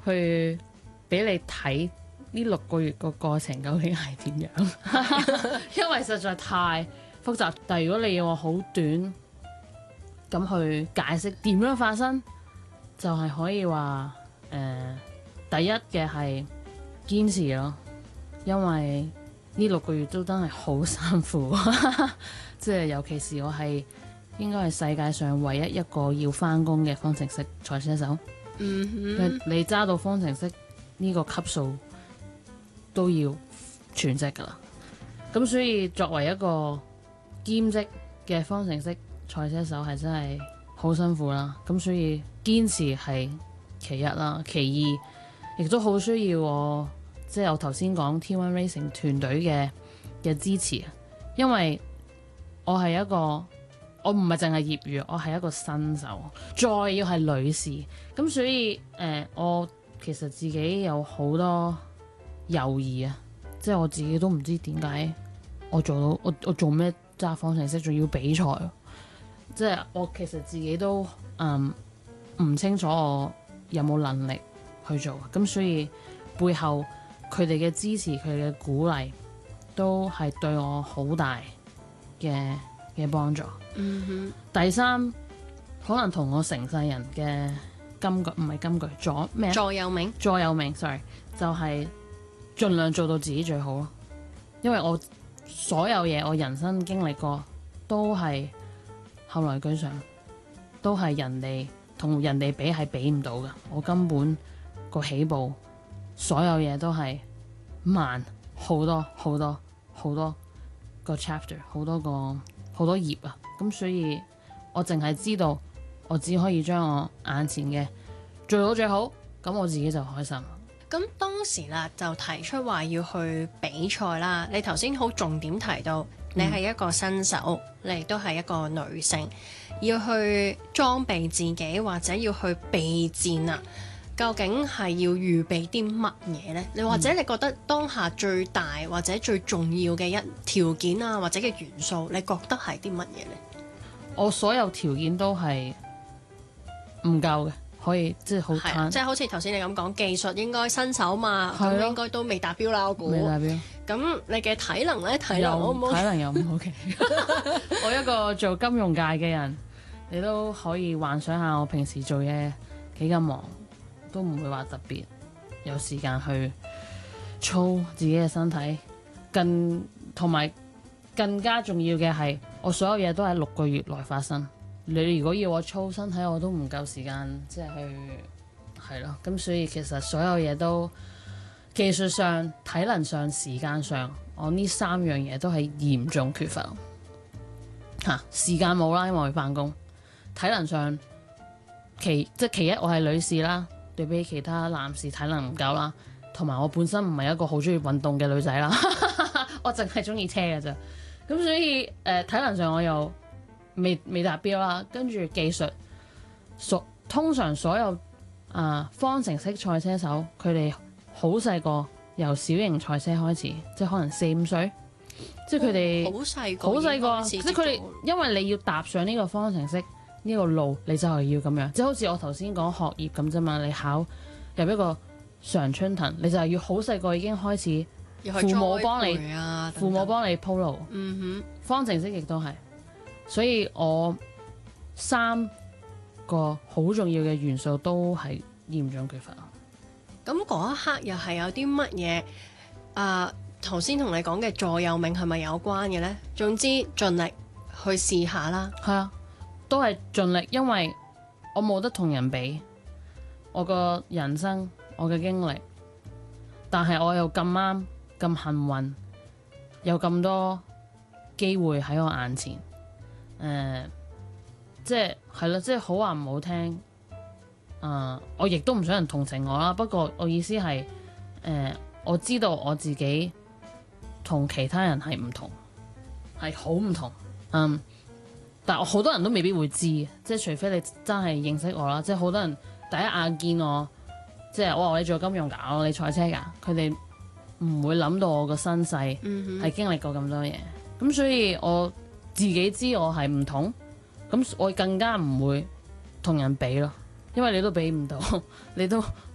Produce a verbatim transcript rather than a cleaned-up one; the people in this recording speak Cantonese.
去俾你睇呢六個月個過程究竟係點樣，因為實在太複雜。但係如果你要我好短咁去解釋點樣發生，就係、是、可以話誒、呃、第一嘅係堅持咯，因為呢六個月都真係好辛苦，即係尤其是我係應該係世界上唯一一個要返工嘅方程式賽車手。 嗯哼， 你揸到方程式呢個級數都要全職㗎啦。咁所以作為一個兼職嘅方程式賽車手係真係好辛苦啦。咁所以堅持係其一啦，其二亦都好需要我。即係我頭先講 T 一 Racing 團隊嘅嘅支持，因為我係一個我唔係淨係業餘，我係一個新手，再要係女士，咁所以誒、呃，我其實自己有好多猶豫啊，即係我自己都唔知點解我做到我我做咩揸方程式仲要比賽，即係我其實自己都嗯唔清楚我有冇能力去做，咁所以背後佢哋嘅支持，佢哋嘅鼓勵，都係對我好大嘅嘅幫助。 嗯哼。 第三，可能同我成世人嘅金句唔係金句，座咩？ 座右銘。 座右銘，sorry，就係盡量做到自己最好咯。因為我所有嘢，我人生經歷過，都係後來居上，都係人哋同人哋比係比唔到㗎。我根本個起步。所有嘢都係慢好多好多好多個 chapter， 好多個好多頁啊！咁所以我淨係知道我只可以將我眼前嘅做到最好，咁我自己就開心。 咁當時啦就提出話要去比賽啦。你頭先好重點提到你係一個新手，嗯、你亦都係一個女性，要去裝備自己或者要去備戰啊！究竟係要預備啲乜嘢呢？你或者你覺得當下最大或者最重要嘅一條件啊，或者嘅元素，你覺得係啲乜嘢呢？ 我所有條件都係唔夠嘅，可以即係好坦， 即係好似頭先你咁講，技術應該新手嘛，咁的應該都未達標啦，我估。 未達標。咁你嘅體能呢？體能好唔好？ 體能又唔 OK。我一個做金融界嘅人，你都可以幻想下我平時做嘢幾咁忙。都唔會話特別有時間去操自己嘅身體，更同埋更加重要嘅係，我所有嘢都喺六個月內發生。你如果要我操身體，我都唔夠時間，即係去係咯。咁所以其實所有嘢都技術上、體能上、時間上，我呢三樣嘢都係嚴重缺乏。嚇、啊、時間冇啦，因為我要返工。體能上其即係其一，我係女士啦。對比其他男士體能唔夠啦，同埋我本身唔係一個好中意運動嘅女仔啦，我淨係中意車嘅啫。咁所以誒、呃、體能上我又未未達標啦。跟住技術，所通常所有啊、呃、方程式賽車手，佢哋好細個，由小型賽車開始，即係可能四五歲，即係佢哋好細個， 好細個，即係佢哋因為你要踏上呢個方程式。呢個路你就係要咁樣，即係好似我頭先講學業咁啫嘛。你考入一個常春藤，你就係要好細個已經開始，父母幫你， 啊、 父母幫你鋪路。 嗯哼， 方程式亦都係，所以我三個好重要嘅元素都係嚴重缺乏。 咁嗰一刻又係有啲乜嘢？啊、呃，頭先同你講嘅座右銘係咪有關嘅呢？總之盡力去試下啦。 係啊。都係盡力，因為我冇得同人比，我個人生，我嘅經歷，但係我又咁啱咁幸運，有咁多機會喺我眼前，誒、呃，即係係咯，即係好話唔好聽，啊、呃，我亦都唔想人同情我啦。不過我意思係，誒、呃，我知道我自己同其他人係唔同，係好唔同，嗯。但係好多人都未必會知，即係除非你真係認識我啦。即係好多人第一眼見我，即係我話你做金融㗎，你賽車㗎，佢哋唔會諗到我個身世係經歷過咁多嘢。咁所以我自己知我係唔同，咁我更加唔會同人比咯，因為你都比唔到，你都